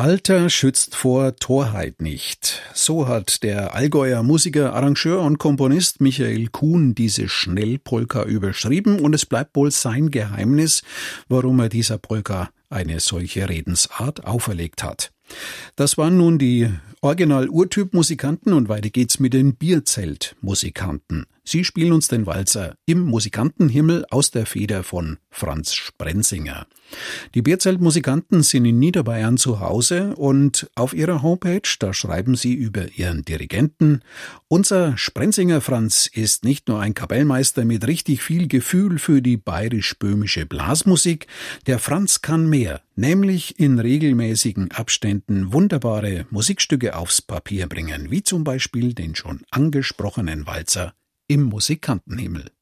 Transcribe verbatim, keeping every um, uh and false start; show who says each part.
Speaker 1: Alter schützt vor Torheit nicht. So hat der Allgäuer Musiker, Arrangeur und Komponist Michael Kuhn diese Schnellpolka überschrieben und es bleibt wohl sein Geheimnis, warum er dieser Polka eine solche Redensart auferlegt hat. Das waren nun die Original-Urtyp-Musikanten und weiter geht's mit den Bierzelt-Musikanten. Sie spielen uns den Walzer Im Musikantenhimmel aus der Feder von Franz Sprenzinger. Die Bierzelt-Musikanten sind in Niederbayern zu Hause und auf ihrer Homepage, da schreiben sie über ihren Dirigenten: Unser Sprenzinger Franz ist nicht nur ein Kapellmeister mit richtig viel Gefühl für die bayerisch-böhmische Blasmusik, der Franz kann mehr, nämlich in regelmäßigen Abständen wunderbare Musikstücke aufs Papier bringen, wie zum Beispiel den schon angesprochenen Walzer Im Musikantenhimmel.